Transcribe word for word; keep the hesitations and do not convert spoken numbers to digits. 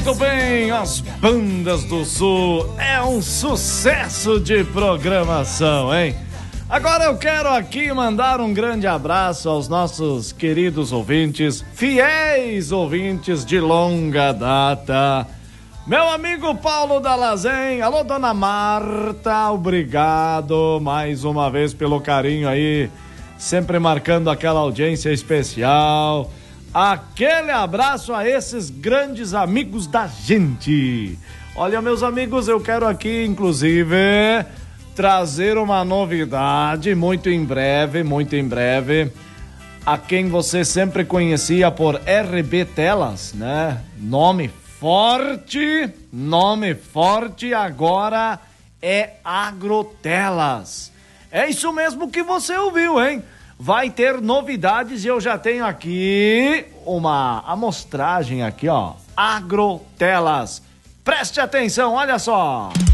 Muito bem, as bandas do Sul é um sucesso de programação, hein? Agora eu quero aqui mandar um grande abraço aos nossos queridos ouvintes, fiéis ouvintes de longa data. Meu amigo Paulo Dalazen, alô dona Marta, obrigado mais uma vez pelo carinho aí, sempre marcando aquela audiência especial. Aquele abraço a esses grandes amigos da gente. Olha, meus amigos, eu quero aqui, inclusive, trazer uma novidade muito em breve, muito em breve, a quem você sempre conhecia por R B Telas, né? Nome forte, nome forte, agora é Agrotelas. É isso mesmo que você ouviu, hein? Vai ter novidades e eu já tenho aqui uma amostragem aqui, ó. Agrotelas. Preste atenção, olha só.